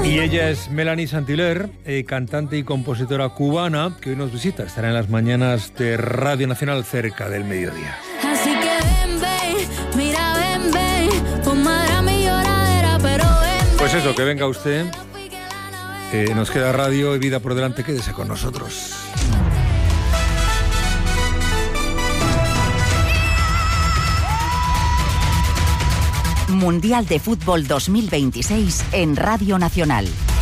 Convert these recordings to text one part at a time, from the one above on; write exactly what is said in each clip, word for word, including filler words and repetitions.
Y ella es Melanie Saint-Hilaire, eh, cantante y compositora cubana, que hoy nos visita. Estará en las mañanas de Radio Nacional cerca del mediodía. Así que ven, ven, mira, ven, ven, fumará mi lloradera, pero ven, ven. Pues eso, que venga usted. Eh, nos queda radio y vida por delante, quédese con nosotros. Mundial de Fútbol dos mil veintiséis en Radio Nacional.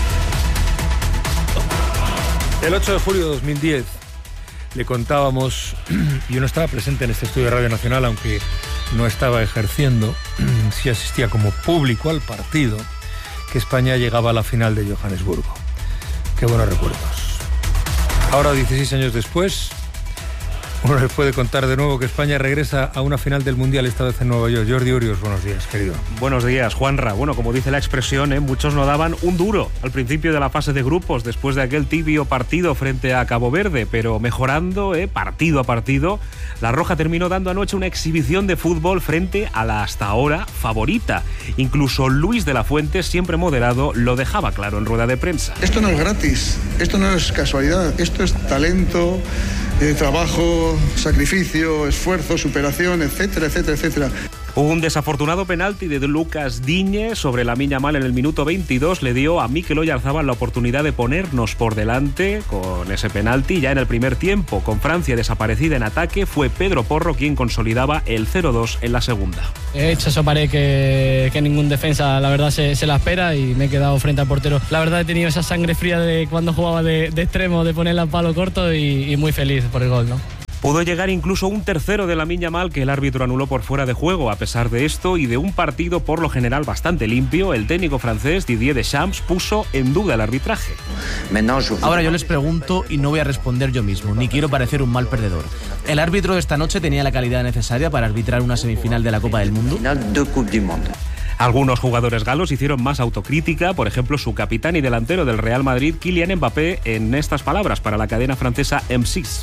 El ocho de julio de dos mil diez le contábamos, yo no estaba presente en este estudio de Radio Nacional, aunque no estaba ejerciendo, sí asistía como público al partido, que España llegaba a la final de Johannesburgo. Qué buenos recuerdos. Ahora, dieciséis años después, uno les puede contar de nuevo que España regresa a una final del Mundial, esta vez en Nueva York. Jordi Urios, buenos días, querido. Buenos días, Juanra. Bueno, como dice la expresión, ¿eh? muchos no daban un duro al principio de la fase de grupos, después de aquel tibio partido frente a Cabo Verde, pero mejorando ¿eh? partido a partido, la Roja terminó dando anoche una exhibición de fútbol frente a la hasta ahora favorita. Incluso Luis de la Fuente, siempre moderado, lo dejaba claro en rueda de prensa. Esto no es gratis, esto no es casualidad, esto es talento, eh, trabajo, sacrificio, esfuerzo, superación, etcétera, etcétera, etcétera. Un desafortunado penalti de Lucas Digne sobre Lamine Yamal en el minuto veintidós le dio a Mikel Oyarzabal la oportunidad de ponernos por delante con ese penalti ya en el primer tiempo. Con Francia desaparecida en ataque, fue Pedro Porro quien consolidaba el cero dos en la segunda. He hecho esa pared que, que ningún defensa la verdad se, se la espera y me he quedado frente al portero. La verdad he tenido esa sangre fría de cuando jugaba de, de extremo, de ponerla en palo corto y, y muy feliz por el gol, ¿no? Pudo llegar incluso un tercero de Lamine Yamal que el árbitro anuló por fuera de juego. A pesar de esto y de un partido por lo general bastante limpio, el técnico francés Didier Deschamps puso en duda el arbitraje. Ahora yo les pregunto y no voy a responder yo mismo, ni quiero parecer un mal perdedor. ¿El árbitro de esta noche tenía la calidad necesaria para arbitrar una semifinal de la Copa del Mundo? Algunos jugadores galos hicieron más autocrítica, por ejemplo su capitán y delantero del Real Madrid, Kylian Mbappé, en estas palabras para la cadena francesa M seis.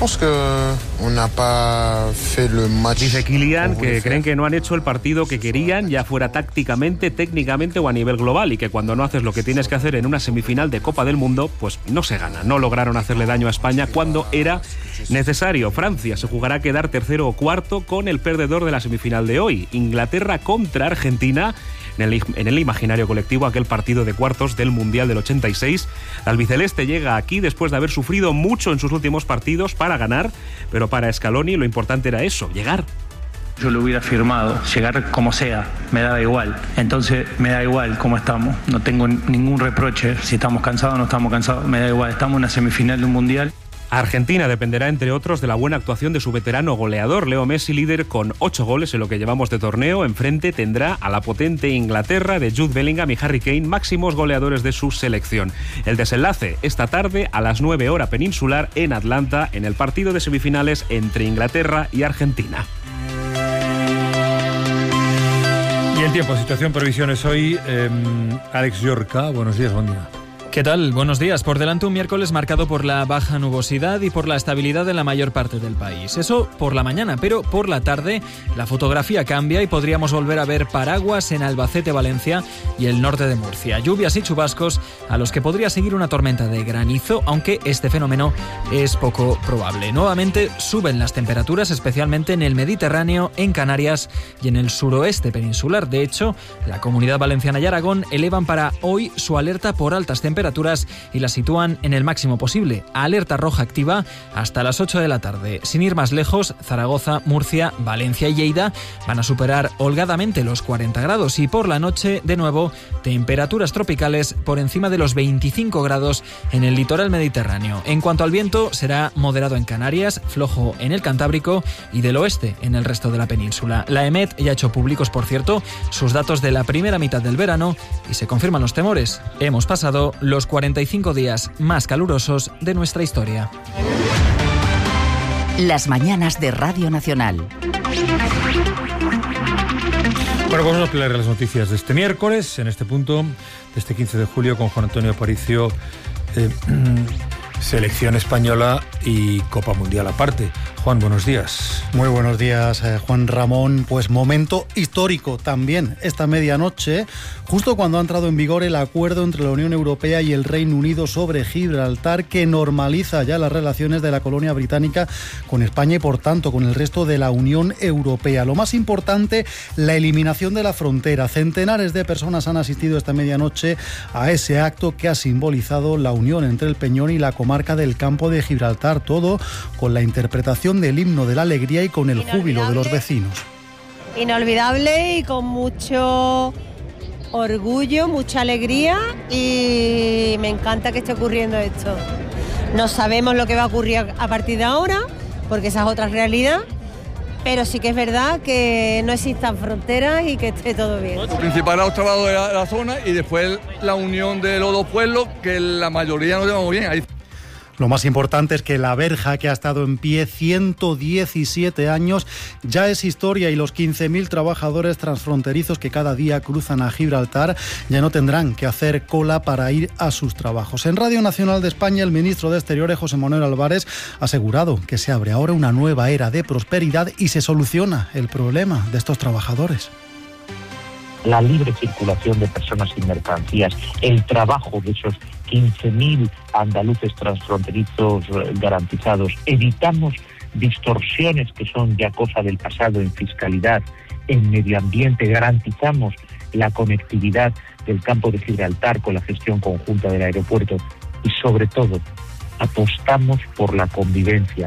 Dice Kylian que creen que no han hecho el partido que querían, ya fuera tácticamente, técnicamente o a nivel global, y que cuando no haces lo que tienes que hacer en una semifinal de Copa del Mundo, pues no se gana. No lograron hacerle daño a España cuando era necesario. Francia se jugará a quedar tercero o cuarto con el perdedor de la semifinal de hoy, Inglaterra contra Argentina. En el, en el imaginario colectivo, aquel partido de cuartos del Mundial del ochenta y seis. El albiceleste llega aquí después de haber sufrido mucho en sus últimos partidos para ganar, pero para Scaloni lo importante era eso, llegar. Yo lo hubiera firmado, llegar como sea, me daba igual. Entonces me da igual cómo estamos, no tengo ningún reproche, si estamos cansados o no estamos cansados, me da igual, estamos en una semifinal de un Mundial. Argentina dependerá, entre otros, de la buena actuación de su veterano goleador, Leo Messi, líder con ocho goles en lo que llevamos de torneo. Enfrente tendrá a la potente Inglaterra de Jude Bellingham y Harry Kane, máximos goleadores de su selección. El desenlace esta tarde a las nueve hora peninsular en Atlanta, en el partido de semifinales entre Inglaterra y Argentina. Y el tiempo, situación, previsiones hoy. Eh, Alex Llorca, buenos días, buen día. ¿Qué tal? Buenos días. Por delante un miércoles marcado por la baja nubosidad y por la estabilidad en la mayor parte del país. Eso por la mañana, pero por la tarde la fotografía cambia y podríamos volver a ver paraguas en Albacete, Valencia y el norte de Murcia. Lluvias y chubascos a los que podría seguir una tormenta de granizo, aunque este fenómeno es poco probable. Nuevamente suben las temperaturas, especialmente en el Mediterráneo, en Canarias y en el suroeste peninsular. De hecho, la Comunidad Valenciana y Aragón elevan para hoy su alerta por altas temperaturas y la sitúan en el máximo posible. Alerta roja activa hasta las ocho de la tarde. Sin ir más lejos, Zaragoza, Murcia, Valencia y Lleida van a superar holgadamente los cuarenta grados y por la noche, de nuevo, temperaturas tropicales por encima de los veinticinco grados en el litoral mediterráneo. En cuanto al viento, será moderado en Canarias, flojo en el Cantábrico y del oeste en el resto de la península. La EMET ya ha hecho públicos, por cierto, sus datos de la primera mitad del verano y se confirman los temores. Hemos pasado los cuarenta y cinco días más calurosos de nuestra historia. Las mañanas de Radio Nacional. Bueno, vamos a ampliar las noticias de este miércoles, en este punto, de este quince de julio, con Juan Antonio Aparicio. Eh, Selección española y Copa Mundial aparte. Juan, buenos días. Muy buenos días, eh, Juan Ramón. Pues momento histórico también esta medianoche, justo cuando ha entrado en vigor el acuerdo entre la Unión Europea y el Reino Unido sobre Gibraltar, que normaliza ya las relaciones de la colonia británica con España y, por tanto, con el resto de la Unión Europea. Lo más importante, la eliminación de la frontera. Centenares de personas han asistido esta medianoche a ese acto que ha simbolizado la unión entre el Peñón y la comarca del Campo de Gibraltar. Todo con la interpretación del himno de la alegría y con el júbilo de los vecinos. Inolvidable y con mucho orgullo, mucha alegría, y me encanta que esté ocurriendo esto. No sabemos lo que va a ocurrir a partir de ahora, porque esa es otra realidad, pero sí que es verdad que no existan fronteras y que esté todo bien. Lo principal es el trabajo de la, de la zona y después la unión de los dos pueblos, que la mayoría nos llevamos bien. Ahí. Lo más importante es que la verja, que ha estado en pie ciento diecisiete años, ya es historia, y los quince mil trabajadores transfronterizos que cada día cruzan a Gibraltar ya no tendrán que hacer cola para ir a sus trabajos. En Radio Nacional de España, el ministro de Exteriores, José Manuel Álvarez, ha asegurado que se abre ahora una nueva era de prosperidad y se soluciona el problema de estos trabajadores. La libre circulación de personas y mercancías, el trabajo de esos quince mil andaluces transfronterizos garantizados. Evitamos distorsiones que son ya cosa del pasado en fiscalidad, en medio ambiente. Garantizamos la conectividad del Campo de Gibraltar con la gestión conjunta del aeropuerto y, sobre todo, apostamos por la convivencia.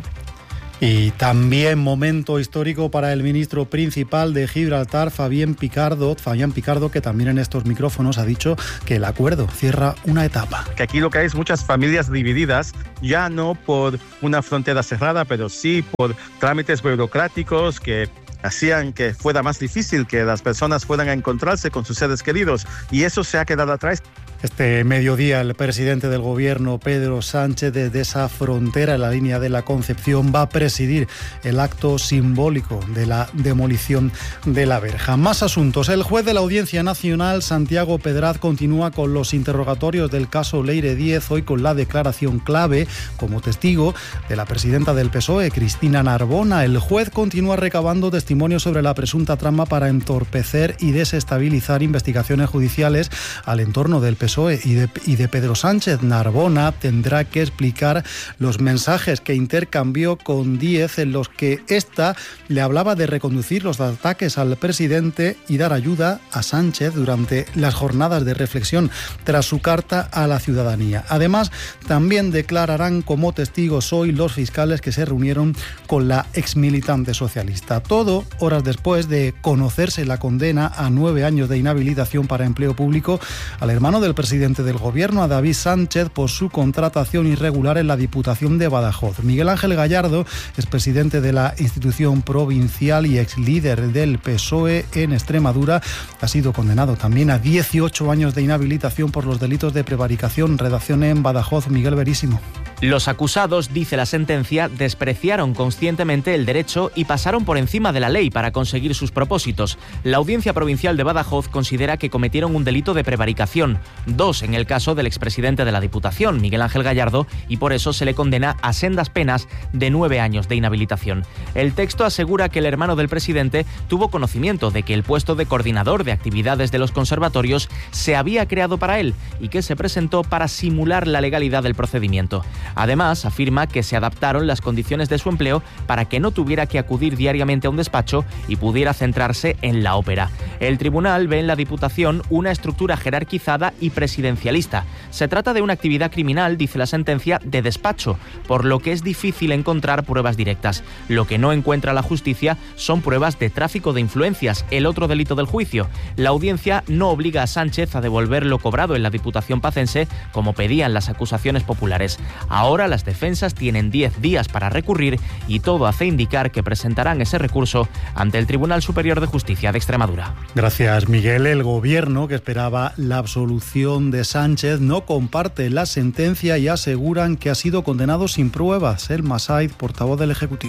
Y también momento histórico para el ministro principal de Gibraltar, Fabián Picardo, Fabián Picardo, que también en estos micrófonos ha dicho que el acuerdo cierra una etapa. Que aquí lo que hay es muchas familias divididas, ya no por una frontera cerrada, pero sí por trámites burocráticos que hacían que fuera más difícil que las personas fueran a encontrarse con sus seres queridos, y eso se ha quedado atrás. Este mediodía, el presidente del gobierno, Pedro Sánchez, desde esa frontera en la línea de la Concepción, va a presidir el acto simbólico de la demolición de la verja. Más asuntos. El juez de la Audiencia Nacional, Santiago Pedraz, continúa con los interrogatorios del caso Leire Díez, hoy con la declaración clave como testigo de la presidenta del P S O E, Cristina Narbona. El juez continúa recabando testimonios sobre la presunta trama para entorpecer y desestabilizar investigaciones judiciales al entorno del P S O E y de, y de Pedro Sánchez. Narbona tendrá que explicar los mensajes que intercambió con Díez, en los que ésta le hablaba de reconducir los ataques al presidente y dar ayuda a Sánchez durante las jornadas de reflexión tras su carta a la ciudadanía. Además, también declararán como testigos hoy los fiscales que se reunieron con la exmilitante socialista. Todo horas después de conocerse la condena a nueve años de inhabilitación para empleo público al hermano del presidente del gobierno, a David Sánchez, por su contratación irregular en la Diputación de Badajoz. Miguel Ángel Gallardo es presidente de la institución provincial y ex líder del P S O E en Extremadura. Ha sido condenado también a dieciocho años de inhabilitación por los delitos de prevaricación. Redacción en Badajoz, Miguel Verísimo. Los acusados, dice la sentencia, despreciaron conscientemente el derecho y pasaron por encima de la ley para conseguir sus propósitos. La Audiencia Provincial de Badajoz considera que cometieron un delito de prevaricación, dos en el caso del expresidente de la Diputación, Miguel Ángel Gallardo, y por eso se le condena a sendas penas de nueve años de inhabilitación. El texto asegura que el hermano del presidente tuvo conocimiento de que el puesto de coordinador de actividades de los conservatorios se había creado para él y que se presentó para simular la legalidad del procedimiento. Además, afirma que se adaptaron las condiciones de su empleo para que no tuviera que acudir diariamente a un despacho y pudiera centrarse en la ópera. El tribunal ve en la Diputación una estructura jerarquizada y presidencialista. Se trata de una actividad criminal, dice la sentencia, de despacho, por lo que es difícil encontrar pruebas directas. Lo que no encuentra la justicia son pruebas de tráfico de influencias, el otro delito del juicio. La audiencia no obliga a Sánchez a devolver lo cobrado en la Diputación pacense, como pedían las acusaciones populares. Ahora las defensas tienen diez días para recurrir y todo hace indicar que presentarán ese recurso ante el Tribunal Superior de Justicia de Extremadura. Gracias, Miguel. El gobierno, que esperaba la absolución de Sánchez, no comparte la sentencia y aseguran que ha sido condenado sin pruebas. El Massaid, portavoz del Ejecutivo.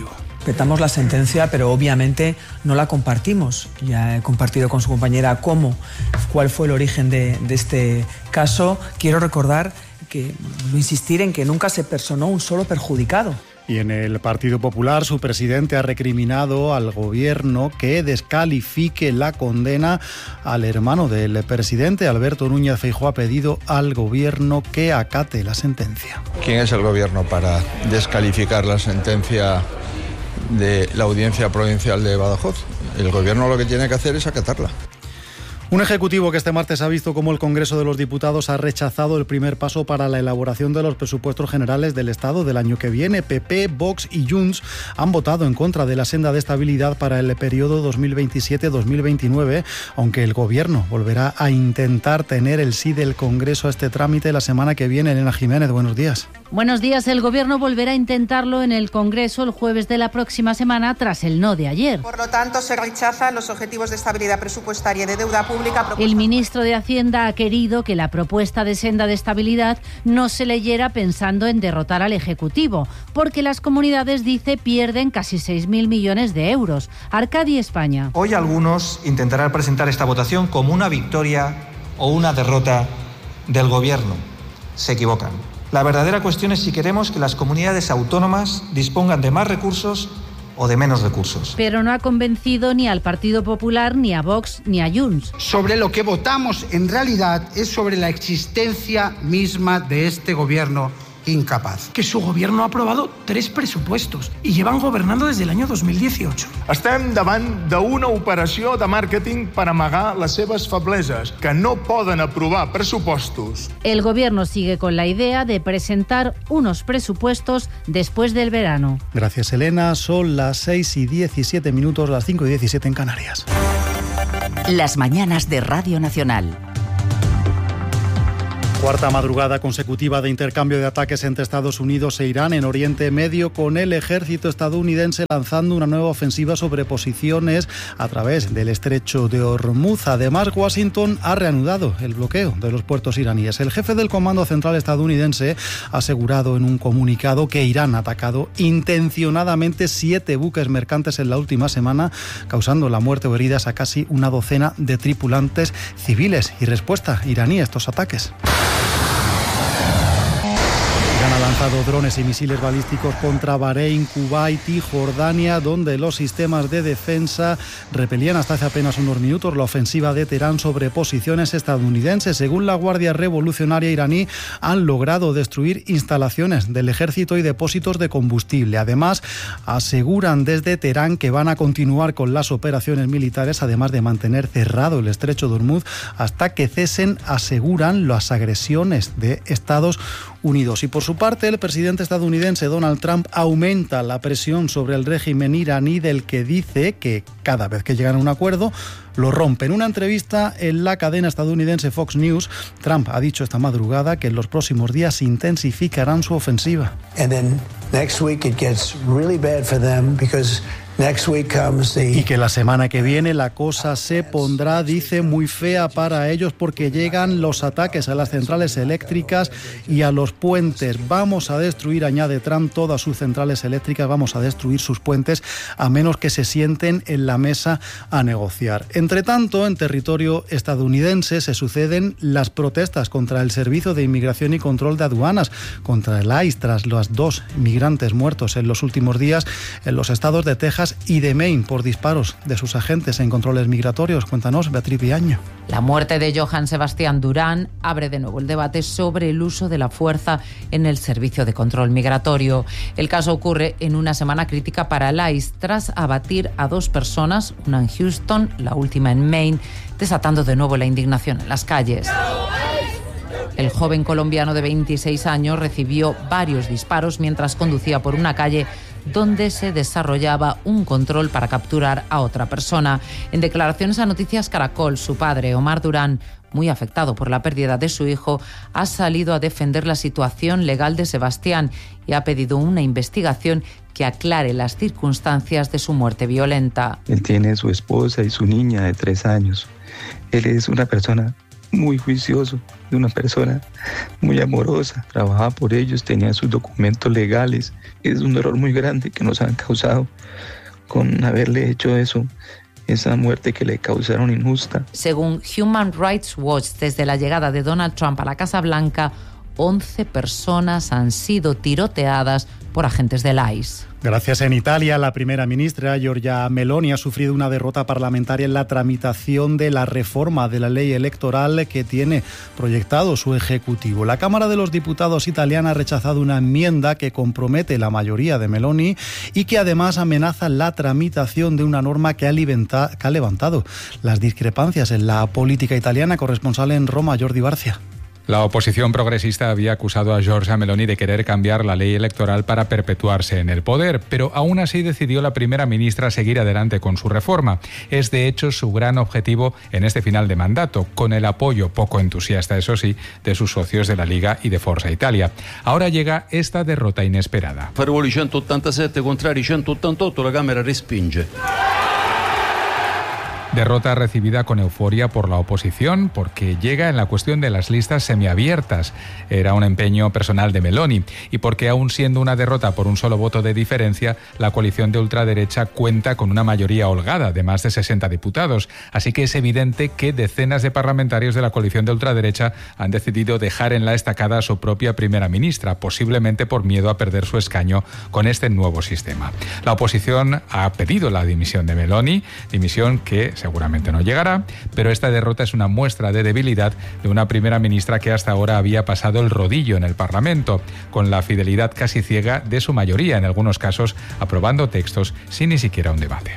respetamos la sentencia, pero obviamente no la compartimos. Ya he compartido con su compañera cómo, cuál fue el origen de, de este caso. Quiero recordar que, insistir en que nunca se personó un solo perjudicado. Y en el Partido Popular, su presidente ha recriminado al gobierno que descalifique la condena al hermano del presidente. Alberto Núñez Feijóo ha pedido al gobierno que acate la sentencia. ¿Quién es el gobierno para descalificar la sentencia de la Audiencia Provincial de Badajoz? El gobierno lo que tiene que hacer es acatarla. Un ejecutivo que este martes ha visto cómo el Congreso de los Diputados ha rechazado el primer paso para la elaboración de los presupuestos generales del Estado del año que viene. P P, Vox y Junts han votado en contra de la senda de estabilidad para el periodo dos mil veintisiete dos mil veintinueve, aunque el Gobierno volverá a intentar tener el sí del Congreso a este trámite la semana que viene. Elena Jiménez, buenos días. Buenos días. El Gobierno volverá a intentarlo en el Congreso el jueves de la próxima semana tras el no de ayer. Por lo tanto, se rechazan los objetivos de estabilidad presupuestaria y de deuda pública. El ministro de Hacienda ha querido que la propuesta de senda de estabilidad no se leyera pensando en derrotar al Ejecutivo, porque las comunidades, dice, pierden casi seis mil millones de euros. Arcadi, España. Hoy algunos intentarán presentar esta votación como una victoria o una derrota del Gobierno. Se equivocan. La verdadera cuestión es si queremos que las comunidades autónomas dispongan de más recursos o de menos recursos. Pero no ha convencido ni al Partido Popular, ni a Vox, ni a Junts. Sobre lo que votamos en realidad es sobre la existencia misma de este gobierno incapaz. Que su gobierno ha aprobado tres presupuestos y llevan gobernando desde el año dos mil dieciocho. Estem davant d'una operació de màrqueting per amagar les seves febleses, que no poden aprovar pressupostos. El gobierno sigue con la idea de presentar unos presupuestos después del verano. Gracias, Elena. Son las seis y diecisiete minutos, las cinco y diecisiete en Canarias. Las mañanas de Radio Nacional. Cuarta madrugada consecutiva de intercambio de ataques entre Estados Unidos e Irán en Oriente Medio, con el ejército estadounidense lanzando una nueva ofensiva sobre posiciones a través del estrecho de Hormuz. Además, Washington ha reanudado el bloqueo de los puertos iraníes. El jefe del Comando Central estadounidense ha asegurado en un comunicado que Irán ha atacado intencionadamente siete buques mercantes en la última semana, causando la muerte o heridas a casi una docena de tripulantes civiles. Y respuesta iraní a estos ataques. Irán ha lanzado drones y misiles balísticos contra Bahrein, Kuwait y Jordania, donde los sistemas de defensa repelían hasta hace apenas unos minutos la ofensiva de Teherán sobre posiciones estadounidenses. Según la Guardia Revolucionaria iraní, han logrado destruir instalaciones del ejército y depósitos de combustible. Además, aseguran desde Teherán que van a continuar con las operaciones militares, además de mantener cerrado el estrecho de Hormuz hasta que cesen, aseguran, las agresiones de Estados Unidos. Y por su parte, el presidente estadounidense Donald Trump aumenta la presión sobre el régimen iraní, del que dice que cada vez que llegan a un acuerdo lo rompe. En una entrevista en la cadena estadounidense Fox News, Trump ha dicho esta madrugada que en los próximos días intensificarán su ofensiva. And then next week it gets really bad for them because next week comes the... Y que la semana que viene la cosa se pondrá, dice, muy fea para ellos, porque llegan los ataques a las centrales eléctricas y a los puentes. Vamos a destruir, añade Trump, todas sus centrales eléctricas, vamos a destruir sus puentes, a menos que se sienten en la mesa a negociar. Entre tanto, en territorio estadounidense se suceden las protestas contra el Servicio de Inmigración y Control de Aduanas, contra el I C E, tras los dos migrantes muertos en los últimos días en los estados de Texas y de Maine por disparos de sus agentes en controles migratorios. Cuéntanos, Beatriz Villaño. La muerte de Johann Sebastián Durán abre de nuevo el debate sobre el uso de la fuerza en el servicio de control migratorio. El caso ocurre en una semana crítica para el I C E tras abatir a dos personas, una en Houston, la última en Maine, desatando de nuevo la indignación en las calles. El joven colombiano de veintiséis años recibió varios disparos mientras conducía por una calle donde se desarrollaba un control para capturar a otra persona. En declaraciones a Noticias Caracol, su padre, Omar Durán, muy afectado por la pérdida de su hijo, ha salido a defender la situación legal de Sebastián y ha pedido una investigación que aclare las circunstancias de su muerte violenta. Él tiene su esposa y su niña de tres años. Él es una persona muy juicioso, de una persona muy amorosa, trabajaba por ellos, tenía sus documentos legales. Es un error muy grande que nos han causado con haberle hecho eso, esa muerte que le causaron injusta. Según Human Rights Watch, desde la llegada de Donald Trump a la Casa Blanca, once personas han sido tiroteadas por agentes del I C E. Gracias. En Italia, la primera ministra Giorgia Meloni ha sufrido una derrota parlamentaria en la tramitación de la reforma de la ley electoral que tiene proyectado su ejecutivo. La Cámara de los Diputados italiana ha rechazado una enmienda que compromete la mayoría de Meloni y que además amenaza la tramitación de una norma que ha, libenta, que ha levantado las discrepancias en la política italiana. Corresponsal en Roma, Jordi Barcia. La oposición progresista había acusado a Giorgia Meloni de querer cambiar la ley electoral para perpetuarse en el poder, pero aún así decidió la primera ministra seguir adelante con su reforma. Es de hecho su gran objetivo en este final de mandato, con el apoyo poco entusiasta, eso sí, de sus socios de la Liga y de Forza Italia. Ahora llega esta derrota inesperada. Favorevoli ciento ottantasette, contrari ciento ottantotto, la Camera respinge. Derrota recibida con euforia por la oposición porque llega en la cuestión de las listas semiabiertas. Era un empeño personal de Meloni y porque aún siendo una derrota por un solo voto de diferencia, la coalición de ultraderecha cuenta con una mayoría holgada de más de sesenta diputados. Así que es evidente que decenas de parlamentarios de la coalición de ultraderecha han decidido dejar en la estacada a su propia primera ministra, posiblemente por miedo a perder su escaño con este nuevo sistema. La oposición ha pedido la dimisión de Meloni, dimisión que seguramente no llegará, pero esta derrota es una muestra de debilidad de una primera ministra que hasta ahora había pasado el rodillo en el Parlamento, con la fidelidad casi ciega de su mayoría, en algunos casos aprobando textos sin ni siquiera un debate.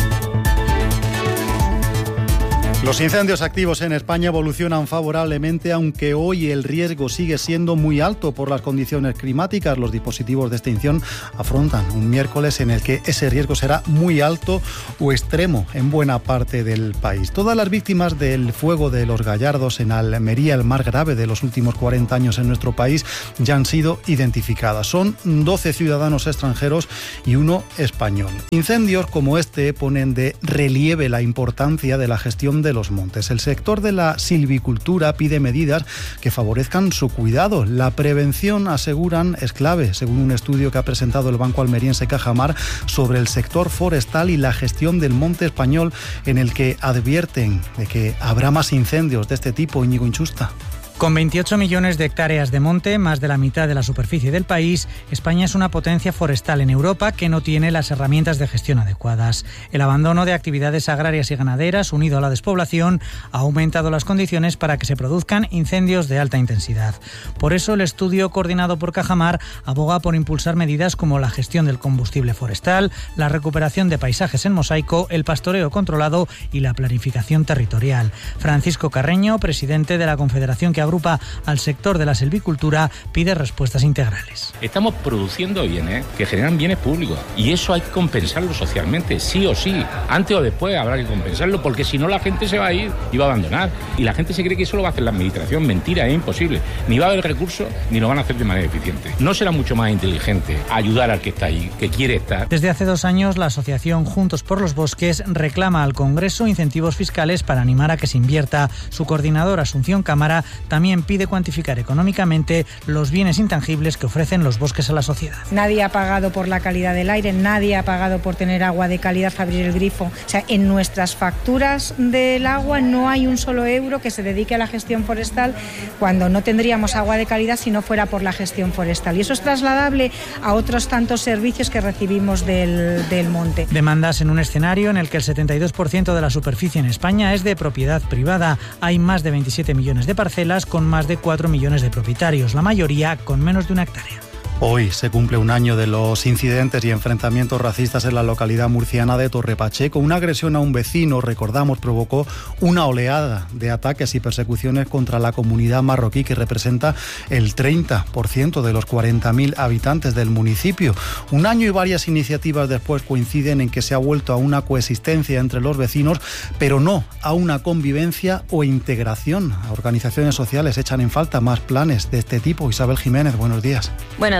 Los incendios activos en España evolucionan favorablemente, aunque hoy el riesgo sigue siendo muy alto por las condiciones climáticas. Los dispositivos de extinción afrontan un miércoles en el que ese riesgo será muy alto o extremo en buena parte del país. Todas las víctimas del fuego de los Gallardos en Almería, el más grave de los últimos cuarenta años en nuestro país, ya han sido identificadas. Son doce ciudadanos extranjeros y uno español. Incendios como este ponen de relieve la importancia de la gestión de los montes. El sector de la silvicultura pide medidas que favorezcan su cuidado. La prevención, aseguran, es clave, según un estudio que ha presentado el banco almeriense Cajamar sobre el sector forestal y la gestión del monte español, en el que advierten de que habrá más incendios de este tipo. Íñigo Inchusta. Con veintiocho millones de hectáreas de monte, más de la mitad de la superficie del país, España es una potencia forestal en Europa que no tiene las herramientas de gestión adecuadas. El abandono de actividades agrarias y ganaderas, unido a la despoblación, ha aumentado las condiciones para que se produzcan incendios de alta intensidad. Por eso, el estudio coordinado por Cajamar aboga por impulsar medidas como la gestión del combustible forestal, la recuperación de paisajes en mosaico, el pastoreo controlado y la planificación territorial. Francisco Carreño, presidente de la Confederación que agrupa al sector de la silvicultura, pide respuestas integrales. Estamos produciendo bienes que generan bienes públicos y eso hay que compensarlo socialmente, sí o sí. Antes o después habrá que compensarlo, porque si no la gente se va a ir y va a abandonar. Y la gente se cree que eso lo va a hacer la administración. Mentira, es imposible. Ni va a haber recursos ni lo van a hacer de manera eficiente. ¿No será mucho más inteligente ayudar al que está ahí, que quiere estar? Desde hace dos años, la asociación Juntos por los Bosques reclama al Congreso incentivos fiscales para animar a que se invierta. Su coordinadora, Asunción Cámara, también También pide cuantificar económicamente los bienes intangibles que ofrecen los bosques a la sociedad. Nadie ha pagado por la calidad del aire, nadie ha pagado por tener agua de calidad, abrir el grifo. O sea, en nuestras facturas del agua no hay un solo euro que se dedique a la gestión forestal, cuando no tendríamos agua de calidad si no fuera por la gestión forestal. Y eso es trasladable a otros tantos servicios que recibimos del, del monte. Demandas en un escenario en el que el setenta y dos por ciento de la superficie en España es de propiedad privada. Hay más de veintisiete millones de parcelas con más de cuatro millones de propietarios, la mayoría con menos de una hectárea. Hoy se cumple un año de los incidentes y enfrentamientos racistas en la localidad murciana de Torrepacheco. Una agresión a un vecino, recordamos, provocó una oleada de ataques y persecuciones contra la comunidad marroquí, que representa el treinta por ciento de los cuarenta mil habitantes del municipio. Un año y varias iniciativas después coinciden en que se ha vuelto a una coexistencia entre los vecinos, pero no a una convivencia o integración. Organizaciones sociales echan en falta más planes de este tipo. Isabel Jiménez, buenos días. Buenos días.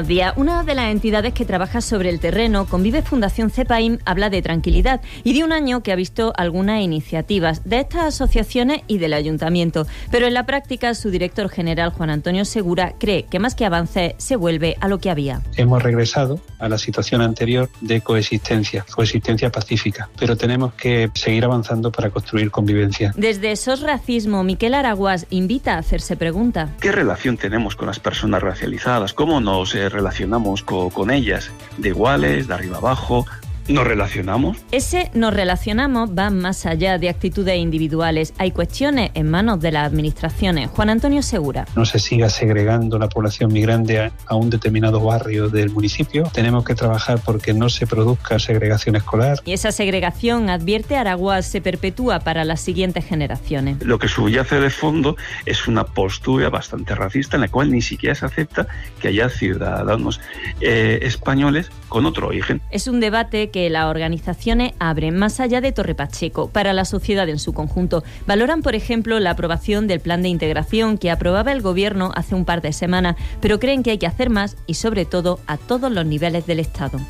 días. Una de las entidades que trabaja sobre el terreno, Convive Fundación CEPAIM, habla de tranquilidad y de un año que ha visto algunas iniciativas de estas asociaciones y del ayuntamiento. Pero en la práctica, su director general, Juan Antonio Segura, cree que más que avance, se vuelve a lo que había. Hemos regresado a la situación anterior de coexistencia, coexistencia pacífica, pero tenemos que seguir avanzando para construir convivencia. Desde SOS Racismo, Miquel Araguas invita a hacerse pregunta. ¿Qué relación tenemos con las personas racializadas? ¿Cómo nos eh, relacionamos co- con ellas? ¿De iguales, de arriba abajo? ¿Nos relacionamos? Ese nos relacionamos va más allá de actitudes individuales. Hay cuestiones en manos de las administraciones. Juan Antonio Segura. No se siga segregando la población migrante a, a un determinado barrio del municipio. Tenemos que trabajar porque no se produzca segregación escolar. Y esa segregación, advierte Araguas, se perpetúa para las siguientes generaciones. Lo que subyace de fondo es una postura bastante racista en la cual ni siquiera se acepta que haya ciudadanos eh, españoles con otro origen. Es un debate que las organizaciones abren más allá de Torre Pacheco, para la sociedad en su conjunto. Valoran, por ejemplo, la aprobación del plan de integración que aprobaba el Gobierno hace un par de semanas, pero creen que hay que hacer más y, sobre todo, a todos los niveles del Estado.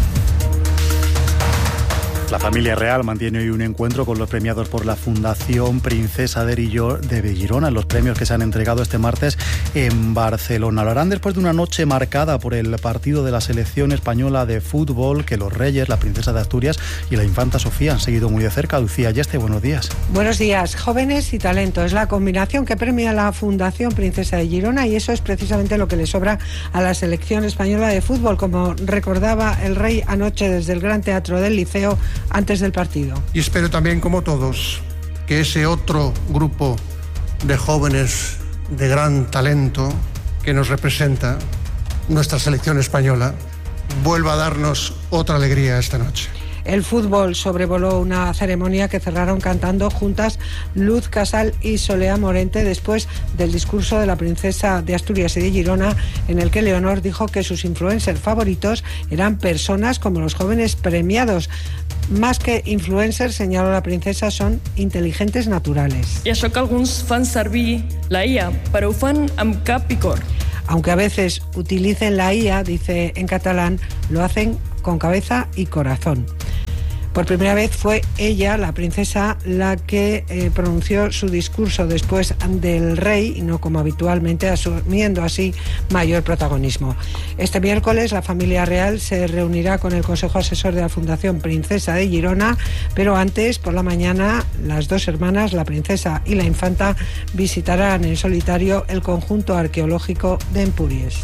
La familia real mantiene hoy un encuentro con los premiados por la Fundación Princesa de Girona, los premios que se han entregado este martes en Barcelona. Lo harán después de una noche marcada por el partido de la selección española de fútbol que los Reyes, la Princesa de Asturias y la Infanta Sofía han seguido muy de cerca. Lucía Yeste, buenos días. Buenos días. Jóvenes y talento es la combinación que premia la Fundación Princesa de Girona y eso es precisamente lo que le sobra a la selección española de fútbol, como recordaba el Rey anoche desde el Gran Teatro del Liceo antes del partido. Y espero también, como todos, que ese otro grupo de jóvenes de gran talento que nos representa, nuestra selección española, vuelva a darnos otra alegría esta noche. El fútbol sobrevoló una ceremonia que cerraron cantando juntas Luz Casal y Solea Morente después del discurso de la princesa de Asturias y de Girona, en el que Leonor dijo que sus influencers favoritos eran personas como los jóvenes premiados. Más que influencers, señaló la princesa, son inteligentes naturales. I això que alguns fan servir la I A, però ho fan amb cap i cor. Aunque a veces utilicen la I A, dice en catalán, lo hacen con cabeza y corazón. Por primera vez fue ella, la princesa, la que eh, pronunció su discurso después del rey, y no como habitualmente, asumiendo así mayor protagonismo. Este miércoles la familia real se reunirá con el Consejo Asesor de la Fundación Princesa de Girona, pero antes, por la mañana, las dos hermanas, la princesa y la infanta, visitarán en solitario el conjunto arqueológico de Empúries.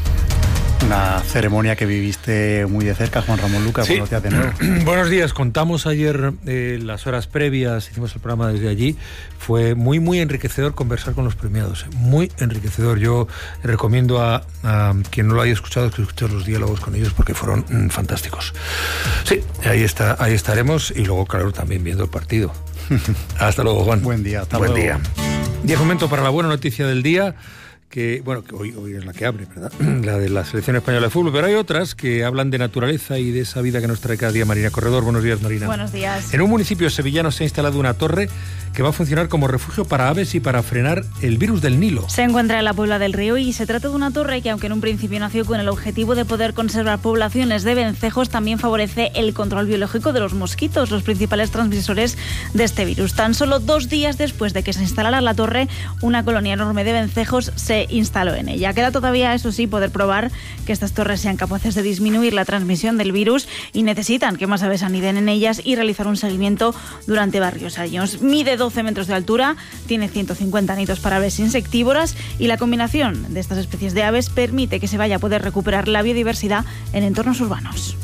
Una ceremonia que viviste muy de cerca, Juan Ramón Lucas. Sí. Buenos días de nuevo. Buenos días. Contamos ayer eh, las horas previas, hicimos el programa desde allí. Fue muy, muy enriquecedor conversar con los premiados. Muy enriquecedor. Yo recomiendo a, a quien no lo haya escuchado que escuche los diálogos con ellos porque fueron mm, fantásticos. Sí, ahí está, ahí estaremos y luego, claro, también viendo el partido. Hasta luego, Juan. Buen día. Hasta Buen luego. día. Y es momento para la buena noticia del día. Que, bueno, que hoy, hoy es la que abre, ¿verdad? La de la selección española de fútbol, pero hay otras que hablan de naturaleza y de esa vida que nos trae cada día Marina Corredor. Buenos días, Marina. Buenos días. En un municipio sevillano se ha instalado una torre que va a funcionar como refugio para aves y para frenar el virus del Nilo. Se encuentra en la Puebla del Río y se trata de una torre que, aunque en un principio nació con el objetivo de poder conservar poblaciones de vencejos, también favorece el control biológico de los mosquitos, los principales transmisores de este virus. Tan solo dos días después de que se instalara la torre, una colonia enorme de vencejos se instaló en ella. Queda todavía, eso sí, poder probar que estas torres sean capaces de disminuir la transmisión del virus y necesitan que más aves aniden en ellas y realizar un seguimiento durante varios años. Mide doce metros de altura, tiene ciento cincuenta nidos para aves insectívoras y la combinación de estas especies de aves permite que se vaya a poder recuperar la biodiversidad en entornos urbanos.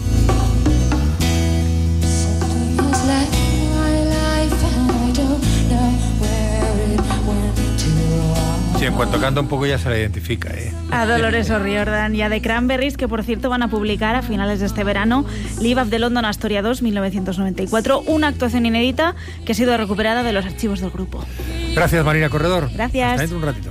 Sí, en cuanto canta un poco ya se la identifica, ¿eh? A Dolores O'Riordan y a The Cranberries, que por cierto van a publicar a finales de este verano Live of the London Astoria dos mil novecientos noventa y cuatro, una actuación inédita que ha sido recuperada de los archivos del grupo. Gracias, Marina Corredor. Gracias. Hasta dentro un ratito.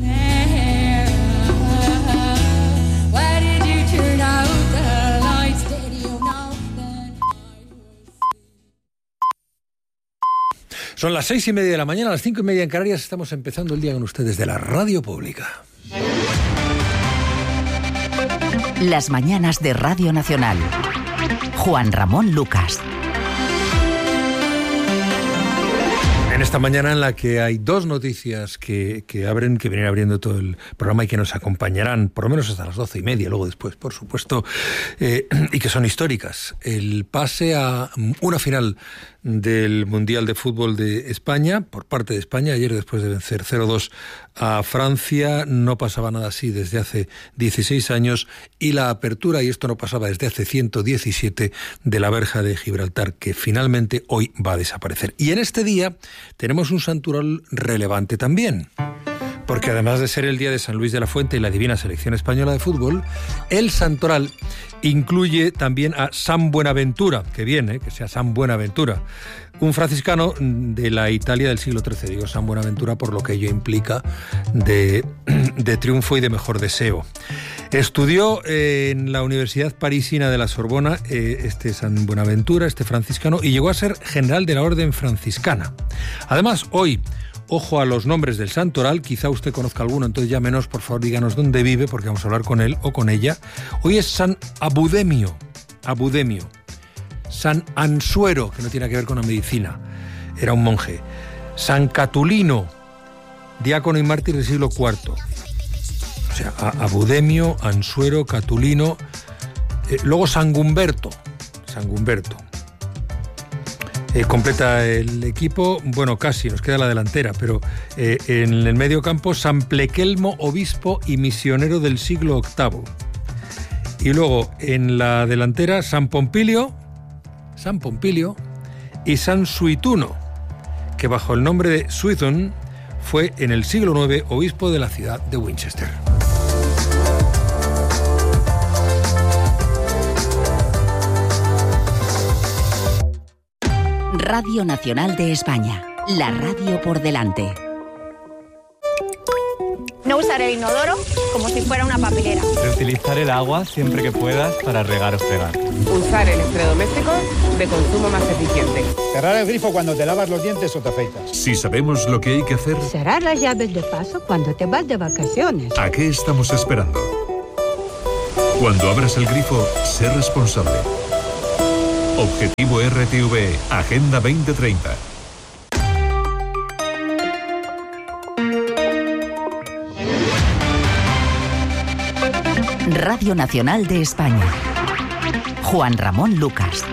Son las seis y media de la mañana, a las cinco y media en Canarias. Estamos empezando el día con ustedes de la Radio Pública. Las mañanas de Radio Nacional. Juan Ramón Lucas. En esta mañana en la que hay dos noticias que, que abren, que vienen abriendo todo el programa y que nos acompañarán por lo menos hasta las doce y media, luego después, por supuesto, eh, y que son históricas. El pase a una final del Mundial de Fútbol de España, por parte de España, ayer después de vencer cero dos a Francia, no pasaba nada así desde hace dieciséis años, y la apertura, y esto no pasaba desde hace ciento diecisiete, de la verja de Gibraltar, que finalmente hoy va a desaparecer. Y en este día tenemos un santoral relevante también, porque además de ser el día de San Luis de la Fuente y la divina selección española de fútbol, el santoral incluye también a San Buenaventura, que viene, que sea San Buenaventura, un franciscano de la Italia del siglo trece, digo San Buenaventura por lo que ello implica de, de triunfo y de mejor deseo. Estudió en la Universidad Parisina de la Sorbona eh, este San Buenaventura, este franciscano, y llegó a ser general de la Orden Franciscana. Además, hoy, ojo a los nombres del santoral, quizá usted conozca alguno, entonces llámenos, por favor, díganos dónde vive, porque vamos a hablar con él o con ella. Hoy es San Abudemio, Abudemio. San Ansuero, que no tiene que ver con la medicina, era un monje. San Catulino, diácono y mártir del siglo cuarto. O sea, Abudemio, Ansuero, Catulino. Eh, luego San Gumberto, San Gumberto. Eh, completa el equipo, bueno, casi, nos queda la delantera, pero eh, en el medio campo, San Plequelmo, obispo y misionero del siglo octavo. Y luego en la delantera, San Pompilio, San Pompilio y San Suituno, que bajo el nombre de Suiton fue en el siglo noveno obispo de la ciudad de Winchester. Radio Nacional de España, la radio por delante. No usar el inodoro como si fuera una papelera. Reutilizar el agua siempre que puedas para regar o fregar. Usar electrodomésticos de consumo más eficiente. Cerrar el grifo cuando te lavas los dientes o te afeitas. Si sabemos lo que hay que hacer... Cerrar las llaves de paso cuando te vas de vacaciones. ¿A qué estamos esperando? Cuando abras el grifo, sé responsable. Objetivo R T V E, Agenda veinte treinta. Radio Nacional de España. Juan Ramón Lucas.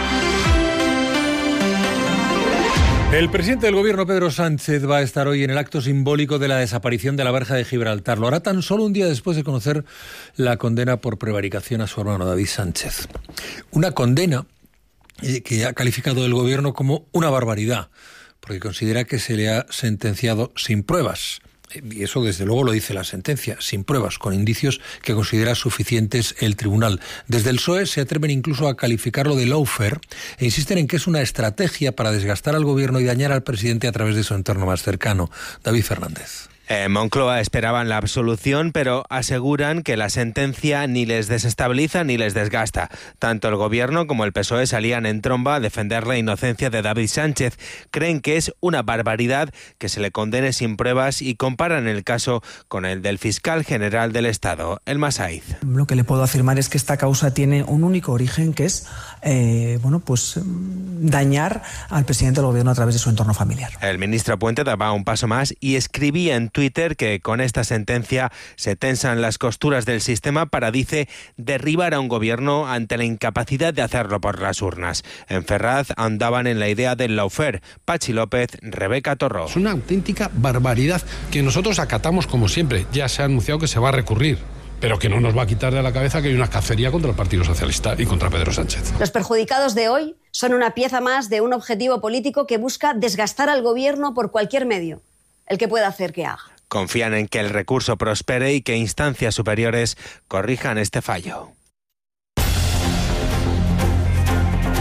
El presidente del gobierno, Pedro Sánchez, va a estar hoy en el acto simbólico de la desaparición de la verja de Gibraltar. Lo hará tan solo un día después de conocer la condena por prevaricación a su hermano David Sánchez. Una condena eh, que ha calificado el gobierno como una barbaridad, porque considera que se le ha sentenciado sin pruebas. Y eso desde luego lo dice la sentencia, sin pruebas, con indicios que considera suficientes el tribunal. Desde el P S O E se atreven incluso a calificarlo de lawfare e insisten en que es una estrategia para desgastar al gobierno y dañar al presidente a través de su entorno más cercano. David Fernández. En Moncloa esperaban la absolución, pero aseguran que la sentencia ni les desestabiliza ni les desgasta. Tanto el gobierno como el P S O E salían en tromba a defender la inocencia de David Sánchez. Creen que es una barbaridad que se le condene sin pruebas y comparan el caso con el del fiscal general del Estado, el Masaiz. Lo que le puedo afirmar es que esta causa tiene un único origen, que es eh, bueno, pues dañar al presidente del gobierno a través de su entorno familiar. El ministro Puente daba un paso más y escribía en Twitter que con esta sentencia se tensan las costuras del sistema para, dice, derribar a un gobierno ante la incapacidad de hacerlo por las urnas. En Ferraz andaban en la idea del lawfare. Pachi López, Rebeca Torró. Es una auténtica barbaridad que nosotros acatamos como siempre. Ya se ha anunciado que se va a recurrir, pero que no nos va a quitar de la cabeza que hay una cacería contra el Partido Socialista y contra Pedro Sánchez. Los perjudicados de hoy son una pieza más de un objetivo político que busca desgastar al gobierno por cualquier medio, el que pueda hacer que haga. Confían en que el recurso prospere y que instancias superiores corrijan este fallo.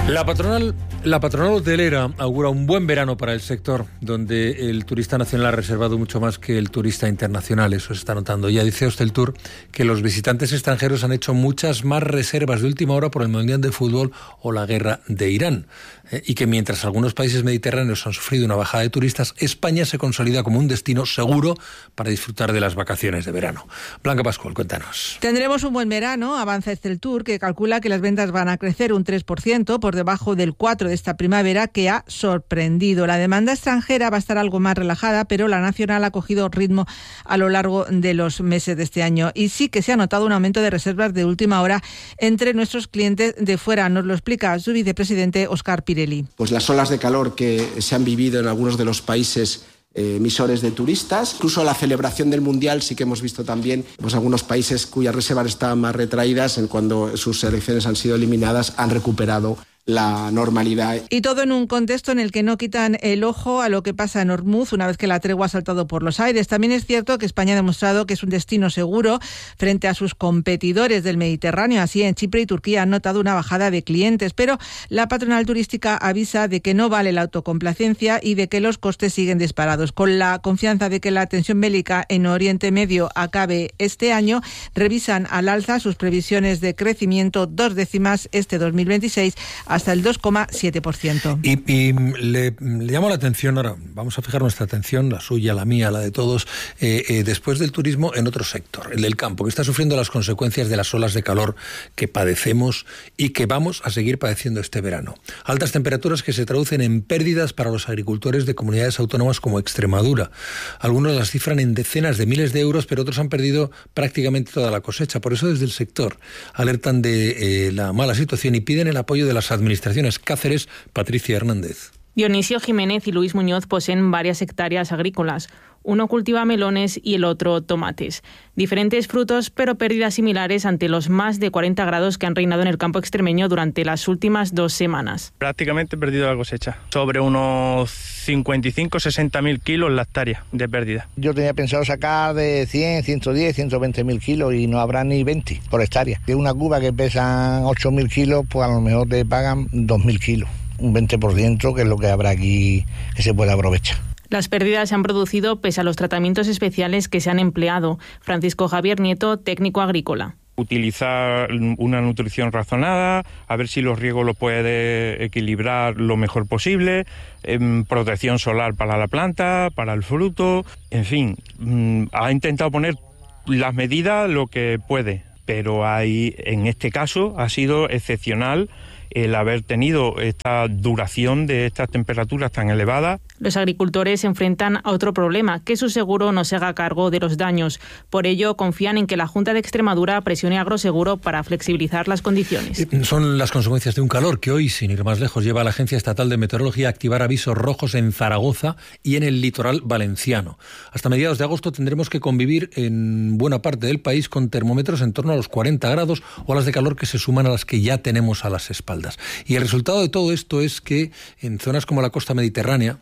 La patronal, la patronal hotelera augura un buen verano para el sector, donde el turista nacional ha reservado mucho más que el turista internacional. Eso se está notando. Ya dice Hosteltour que los visitantes extranjeros han hecho muchas más reservas de última hora por el Mundial de Fútbol o la guerra de Irán. Eh, y que mientras algunos países mediterráneos han sufrido una bajada de turistas, España se consolida como un destino seguro para disfrutar de las vacaciones de verano. Blanca Pascual, cuéntanos. Tendremos un buen verano, avanza Hosteltour, que calcula que las ventas van a crecer un tres por ciento por debajo del cuatro por ciento de esta primavera, que ha sorprendido. La demanda extranjera va a estar algo más relajada, pero la nacional ha cogido ritmo a lo largo de los meses de este año. Y sí que se ha notado un aumento de reservas de última hora entre nuestros clientes de fuera. Nos lo explica su vicepresidente Óscar Pirelli. Pues las olas de calor que se han vivido en algunos de los países Eh, emisores de turistas. Incluso la celebración del Mundial sí que hemos visto también pues algunos países cuyas reservas estaban más retraídas, en cuando sus selecciones han sido eliminadas, han recuperado la normalidad. Y todo en un contexto en el que no quitan el ojo a lo que pasa en Hormuz una vez que la tregua ha saltado por los aires. También es cierto que España ha demostrado que es un destino seguro frente a sus competidores del Mediterráneo. Así, en Chipre y Turquía han notado una bajada de clientes, pero la patronal turística avisa de que no vale la autocomplacencia y de que los costes siguen disparados. Con la confianza de que la tensión bélica en Oriente Medio acabe este año, revisan al alza sus previsiones de crecimiento dos décimas este dos mil veintiséis hasta el dos coma siete por ciento. Y, y le, le llamo la atención, ahora vamos a fijar nuestra atención, la suya, la mía, la de todos, eh, eh, después del turismo, en otro sector, el del campo, que está sufriendo las consecuencias de las olas de calor que padecemos y que vamos a seguir padeciendo este verano. Altas temperaturas que se traducen en pérdidas para los agricultores de comunidades autónomas como Extremadura. Algunos las cifran en decenas de miles de euros, pero otros han perdido prácticamente toda la cosecha. Por eso, desde el sector alertan de eh, la mala situación y piden el apoyo de las administraciones. Administraciones. Cáceres, Patricia Hernández. Dionisio Jiménez y Luis Muñoz poseen varias hectáreas agrícolas. Uno cultiva melones y el otro tomates. Diferentes frutos, pero pérdidas similares ante los más de cuarenta grados que han reinado en el campo extremeño durante las últimas dos semanas. Prácticamente he perdido la cosecha. Sobre unos cincuenta y cinco a sesenta mil kilos la hectárea de pérdida. Yo tenía pensado sacar de cien, ciento diez, ciento veinte mil kilos y no habrá ni veinte por hectárea. De una cuba que pesa ocho mil kilos, pues a lo mejor te pagan dos mil kilos. Un veinte por ciento, que es lo que habrá aquí que se pueda aprovechar. Las pérdidas se han producido pese a los tratamientos especiales que se han empleado. Francisco Javier Nieto, técnico agrícola. Utilizar una nutrición razonada, a ver si los riegos los puede equilibrar lo mejor posible, eh, protección solar para la planta, para el fruto, en fin, mm, ha intentado poner las medidas lo que puede, pero hay, en este caso ha sido excepcional el haber tenido esta duración de estas temperaturas tan elevadas. Los agricultores se enfrentan a otro problema, que su seguro no se haga cargo de los daños. Por ello, confían en que la Junta de Extremadura presione a Agroseguro para flexibilizar las condiciones. Son las consecuencias de un calor que hoy, sin ir más lejos, lleva a la Agencia Estatal de Meteorología a activar avisos rojos en Zaragoza y en el litoral valenciano. Hasta mediados de agosto tendremos que convivir en buena parte del país con termómetros en torno a los cuarenta grados, olas de calor que se suman a las que ya tenemos a las espaldas. Y el resultado de todo esto es que en zonas como la costa mediterránea,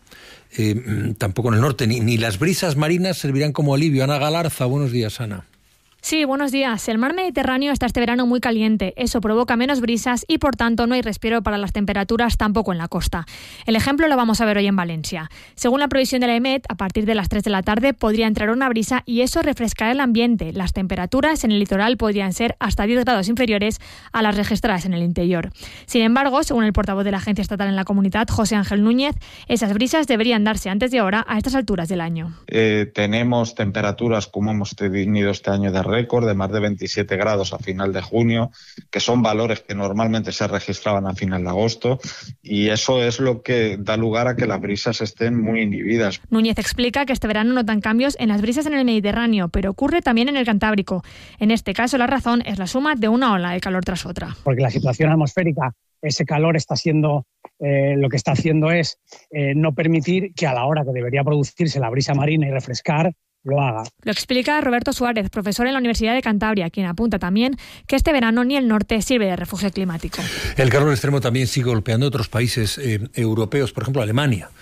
eh, tampoco en el norte, ni, ni las brisas marinas servirán como alivio. Ana Galarza, buenos días, Ana. Sí, buenos días. El mar Mediterráneo está este verano muy caliente. Eso provoca menos brisas y, por tanto, no hay respiro para las temperaturas tampoco en la costa. El ejemplo lo vamos a ver hoy en Valencia. Según la previsión de la EMET, a partir de las tres de la tarde podría entrar una brisa y eso refrescará el ambiente. Las temperaturas en el litoral podrían ser hasta diez grados inferiores a las registradas en el interior. Sin embargo, según el portavoz de la Agencia Estatal en la Comunidad, José Ángel Núñez, esas brisas deberían darse antes de ahora a estas alturas del año. Eh, tenemos temperaturas, como hemos tenido este año de récord, de más de veintisiete grados a final de junio, que son valores que normalmente se registraban a final de agosto, y eso es lo que da lugar a que las brisas estén muy inhibidas. Núñez explica que este verano notan cambios en las brisas en el Mediterráneo, pero ocurre también en el Cantábrico. En este caso, la razón es la suma de una ola de calor tras otra. Porque la situación atmosférica, ese calor está siendo, eh, lo que está haciendo es eh, no permitir que a la hora que debería producirse la brisa marina y refrescar, lo haga. Lo explica Roberto Suárez, profesor en la Universidad de Cantabria, quien apunta también que este verano ni el norte sirve de refugio climático. El calor extremo también sigue golpeando a otros países eh, europeos, por ejemplo Alemania.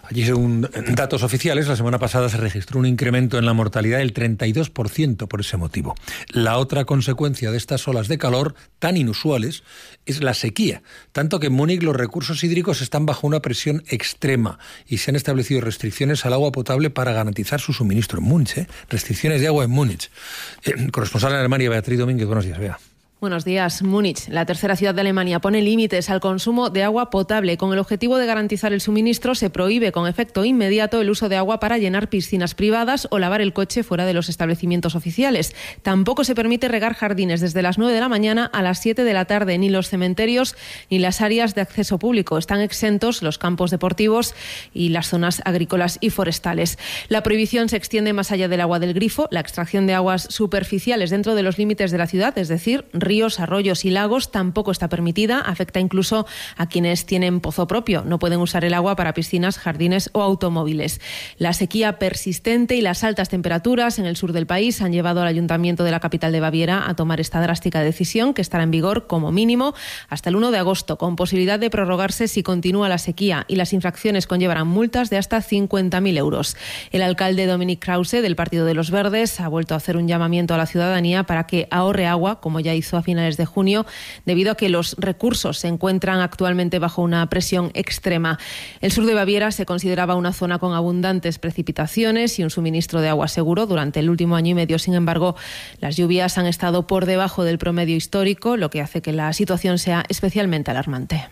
Allí, según datos oficiales, la semana pasada se registró un incremento en la mortalidad del treinta y dos por ciento por ese motivo. La otra consecuencia de estas olas de calor tan inusuales es la sequía, tanto que en Múnich los recursos hídricos están bajo una presión extrema y se han establecido restricciones al agua potable para garantizar su suministro en Múnich. ¿eh? Restricciones de agua en Múnich. Eh, corresponsal en Alemania, Beatriz Domínguez, buenos días, Bea. Buenos días. Múnich, la tercera ciudad de Alemania, pone límites al consumo de agua potable. Con el objetivo de garantizar el suministro, se prohíbe con efecto inmediato el uso de agua para llenar piscinas privadas o lavar el coche fuera de los establecimientos oficiales. Tampoco se permite regar jardines desde las nueve de la mañana a las siete de la tarde. Ni los cementerios ni las áreas de acceso público. Están exentos los campos deportivos y las zonas agrícolas y forestales. La prohibición se extiende más allá del agua del grifo. La extracción de aguas superficiales dentro de los límites de la ciudad, es decir, ríos, arroyos y lagos, tampoco está permitida. Afecta incluso a quienes tienen pozo propio. No pueden usar el agua para piscinas, jardines o automóviles. La sequía persistente y las altas temperaturas en el sur del país han llevado al Ayuntamiento de la capital de Baviera a tomar esta drástica decisión, que estará en vigor como mínimo hasta el uno de agosto, con posibilidad de prorrogarse si continúa la sequía, y las infracciones conllevarán multas de hasta cincuenta mil euros. El alcalde Dominic Krause, del Partido de los Verdes, ha vuelto a hacer un llamamiento a la ciudadanía para que ahorre agua, como ya hizo a finales de junio, debido a que los recursos se encuentran actualmente bajo una presión extrema. El sur de Baviera se consideraba una zona con abundantes precipitaciones y un suministro de agua seguro durante el último año y medio. Sin embargo, las lluvias han estado por debajo del promedio histórico, lo que hace que la situación sea especialmente alarmante.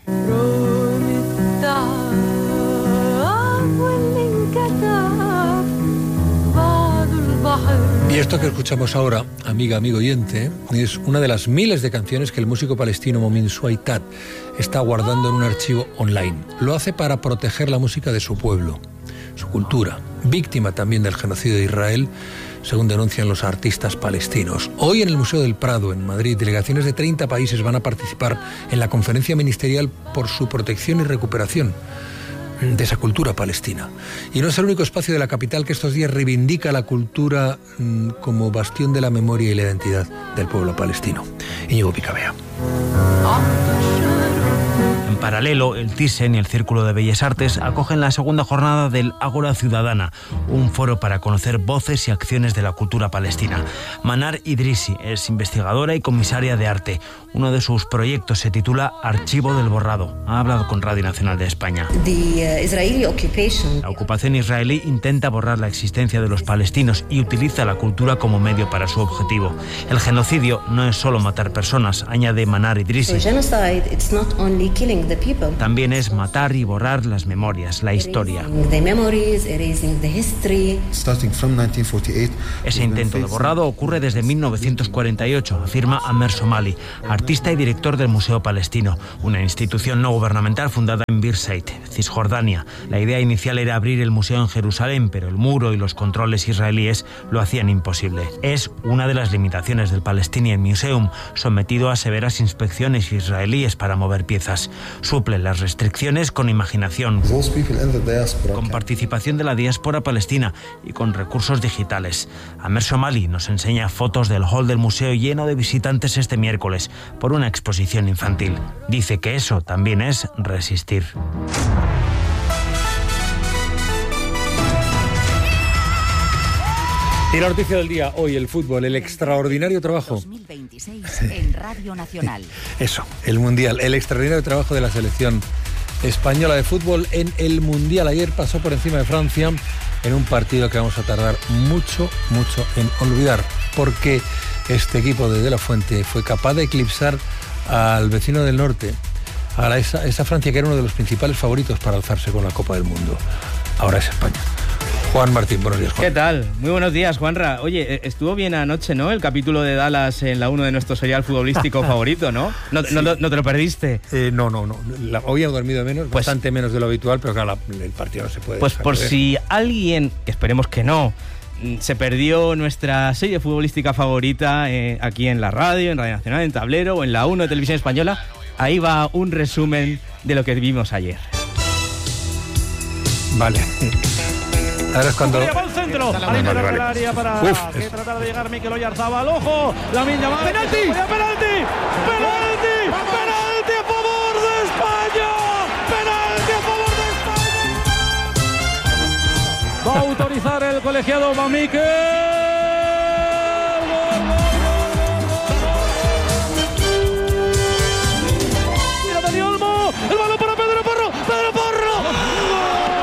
Y esto que escuchamos ahora, amiga, amigo oyente, es una de las miles de canciones que el músico palestino Momin Suaitat está guardando en un archivo online. Lo hace para proteger la música de su pueblo, su cultura, víctima también del genocidio de Israel, según denuncian los artistas palestinos. Hoy en el Museo del Prado, en Madrid, delegaciones de treinta países van a participar en la conferencia ministerial por su protección y recuperación de esa cultura palestina. Y no es el único espacio de la capital que estos días reivindica la cultura mmm, como bastión de la memoria y la identidad del pueblo palestino. Íñigo Picabea. En paralelo, el Thyssen y el Círculo de Bellas Artes acogen la segunda jornada del Ágora Ciudadana, un foro para conocer voces y acciones de la cultura palestina. Manar Idrissi es investigadora y comisaria de arte. Uno de sus proyectos se titula Archivo del Borrado. Ha hablado con Radio Nacional de España. La ocupación israelí intenta borrar la existencia de los palestinos y utiliza la cultura como medio para su objetivo. El genocidio no es solo matar personas, añade Manar Idrissi. También es matar y borrar las memorias, la historia. Ese intento de borrado ocurre desde mil novecientos cuarenta y ocho, afirma Amer Somali, artista y director del Museo Palestino, una institución no gubernamental fundada en Birzeit, Cisjordania. La idea inicial era abrir el museo en Jerusalén, pero el muro y los controles israelíes lo hacían imposible. Es una de las limitaciones del Palestinian Museum, sometido a severas inspecciones israelíes para mover piezas. Suple las restricciones con imaginación, con participación de la diáspora palestina y con recursos digitales. Amer Somali nos enseña fotos del hall del museo lleno de visitantes este miércoles por una exposición infantil. Dice que eso también es resistir. Y la noticia del día, hoy el fútbol, el extraordinario trabajo. dos mil veintiséis en Radio Nacional. Eso, el Mundial, el extraordinario trabajo de la selección española de fútbol en el Mundial. Ayer pasó por encima de Francia en un partido que vamos a tardar mucho, mucho en olvidar, porque este equipo de De La Fuente fue capaz de eclipsar al vecino del norte, a la, esa, esa Francia que era uno de los principales favoritos para alzarse con la Copa del Mundo. Ahora es España. Juan Martín, buenos días, Juan. ¿Qué tal? Muy buenos días, Juanra. Oye, estuvo bien anoche, ¿no? El capítulo de Dallas en la uno de nuestro serial futbolístico favorito, ¿no? ¿No, sí. no, no, no te lo perdiste? Eh, no, no, no. La, hoy he dormido menos, pues, bastante menos de lo habitual, pero claro, la, el partido no se puede. Pues por ver. Si alguien, que esperemos que no, se perdió nuestra serie futbolística favorita eh, aquí en la radio, en Radio Nacional, en Tablero o en la uno de Televisión Española, ahí va un resumen de lo que vimos ayer. Vale. Ahora es cuando... Va al centro, al interior del área para Uf, que es... tratar de llegar Mikel Oyarzabal. ¡Ojo! Lamine Yamal. ¡Penalti! ¡Penalti! ¡Penalti! ¡Penalti a favor de España! ¡Penalti a favor de España! Va a autorizar el colegiado Van Mikel.